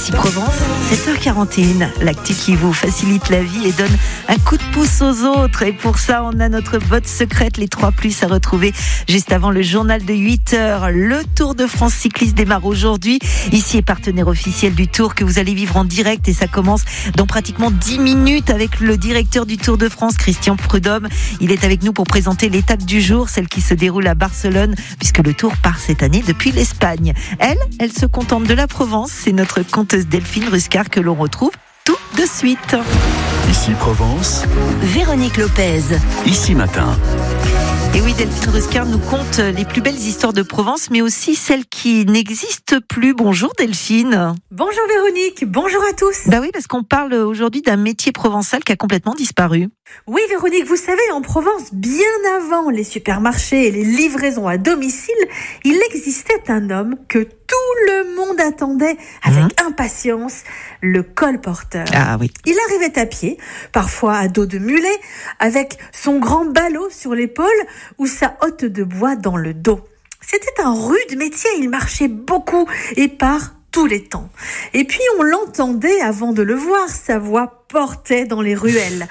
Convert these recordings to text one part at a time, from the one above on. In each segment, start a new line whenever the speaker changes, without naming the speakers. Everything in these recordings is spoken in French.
Ici Provence, 7h41, l'actu qui vous facilite la vie et donne un coup de pouce aux autres. Et pour ça, on a notre botte secrète, les 3+ à retrouver juste avant le journal de 8h. Le Tour de France cycliste démarre aujourd'hui. Ici est partenaire officiel du Tour que vous allez vivre en direct et ça commence dans pratiquement 10 minutes avec le directeur du Tour de France, Christian Prudhomme. Il est avec nous pour présenter l'étape du jour, celle qui se déroule à Barcelone, puisque le Tour part cette année depuis l'Espagne. Elle se contente de la Provence. C'est notre conteuse Delphine Ruscar que l'on retrouve tout de suite.
Ici Provence,
Véronique Lopez.
Ici Matin.
Et oui, Delphine Ruscar nous conte les plus belles histoires de Provence, mais aussi celles qui n'existent plus. Bonjour Delphine.
Bonjour Véronique, bonjour à tous.
Bah oui, parce qu'on parle aujourd'hui d'un métier provençal qui a complètement disparu.
Oui Véronique, vous savez, en Provence, bien avant les supermarchés et les livraisons à domicile, il existait un homme que tout le monde attendait avec impatience, le colporteur.
Ah oui.
Il arrivait à pied, parfois à dos de mulet, avec son grand ballot sur l'épaule ou sa hotte de bois dans le dos. C'était un rude métier, il marchait beaucoup et par tous les temps. Et puis on l'entendait avant de le voir, sa voix portait dans les ruelles.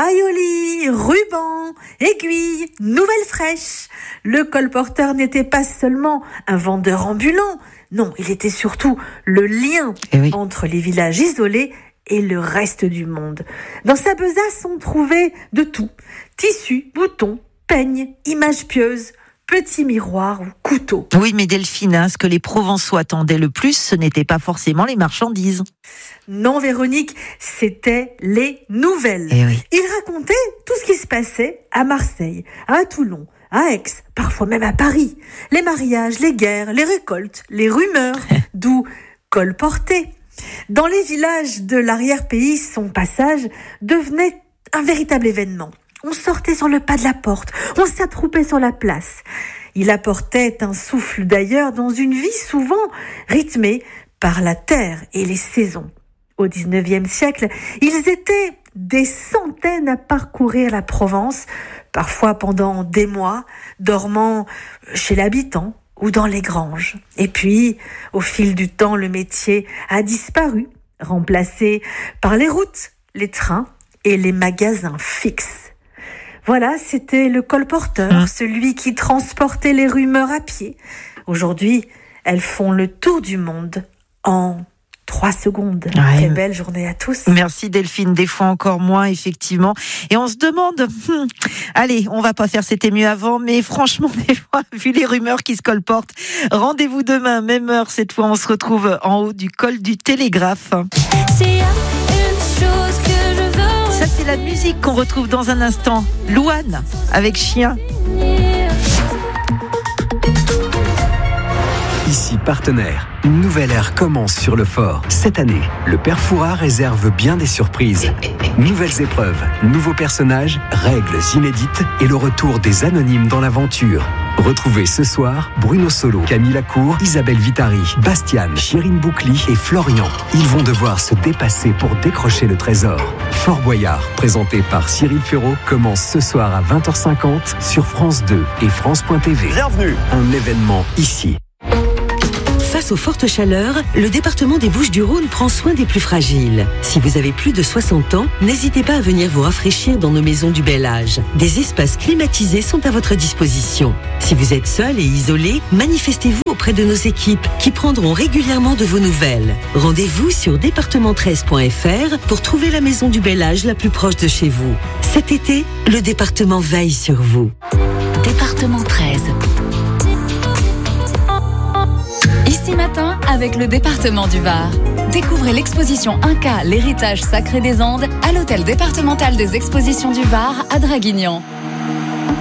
Aïoli, ruban, aiguille, nouvelle fraîche. Le colporteur n'était pas seulement un vendeur ambulant, non, il était surtout le lien entre les villages isolés et le reste du monde. Dans sa besace, on trouvait de tout. Tissus, boutons, peignes, images pieuses, petits miroirs ou couteaux.
Oui, mais Delphine, ce que les Provençaux attendaient le plus, ce n'était pas forcément les marchandises.
Non, Véronique, c'était les nouvelles. Il racontait tout ce qui se passait à Marseille, à Toulon, à Aix, parfois même à Paris. Les mariages, les guerres, les récoltes, les rumeurs, d'où colporter. Dans les villages de l'arrière-pays, son passage devenait un véritable événement. On sortait sur le pas de la porte, on s'attroupait sur la place. Il apportait un souffle d'ailleurs dans une vie souvent rythmée par la terre et les saisons. Au 19e siècle, ils étaient des centaines à parcourir la Provence, parfois pendant des mois, dormant chez l'habitant ou dans les granges. Et puis, au fil du temps, le métier a disparu, remplacé par les routes, les trains et les magasins fixes. Voilà, c'était le colporteur, celui qui transportait les rumeurs à pied. Aujourd'hui, elles font le tour du monde en 3 secondes. Très belle journée à tous.
Merci Delphine, des fois encore moins effectivement. Et on se demande, allez, on va pas faire c'était mieux avant, mais franchement des fois, vu les rumeurs qui se colportent, rendez-vous demain, même heure cette fois, on se retrouve en haut du col du Télégraphe. Ça c'est la musique qu'on retrouve dans un instant. Louane avec Chien.
Ici Partenaire. Une nouvelle ère commence sur le fort. Cette année, le Père Fouras réserve bien des surprises. Nouvelles épreuves, nouveaux personnages, règles inédites et le retour des anonymes dans l'aventure. Retrouvez ce soir Bruno Solo, Camille Lacour, Isabelle Vitari, Bastiane, Chérine Boucli et Florian. Ils vont devoir se dépasser pour décrocher le trésor. Fort Boyard, présenté par Cyril Ferraud, commence ce soir à 20h50 sur France 2 et France.tv.
Bienvenue.
Un événement ici.
Face aux fortes chaleurs, le département des Bouches-du-Rhône prend soin des plus fragiles. Si vous avez plus de 60 ans, n'hésitez pas à venir vous rafraîchir dans nos maisons du bel âge. Des espaces climatisés sont à votre disposition. Si vous êtes seul et isolé, manifestez-vous auprès de nos équipes qui prendront régulièrement de vos nouvelles. Rendez-vous sur département13.fr pour trouver la maison du bel âge la plus proche de chez vous. Cet été, le département veille sur vous.
Département 13. Ici Matin avec le département du Var. Découvrez l'exposition Inca, l'héritage sacré des Andes à l'hôtel départemental des expositions du Var à Draguignan.